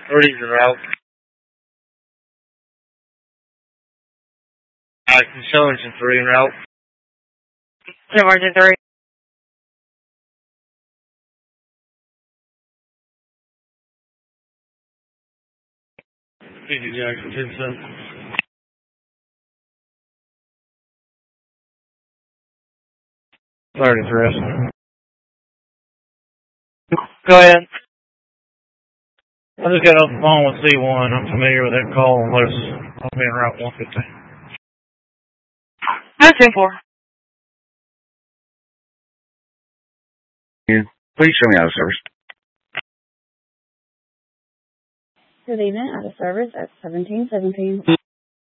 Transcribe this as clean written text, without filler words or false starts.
Three's en route. Showington 3 en route. Margin 3. Easy Jackson 10-7. Sorry to rest. Go ahead. I just got off the phone with C1. I'm familiar with that call unless I'll be en route 150. That's 10-4. Please show me out of service. Good evening, out of service at 1717.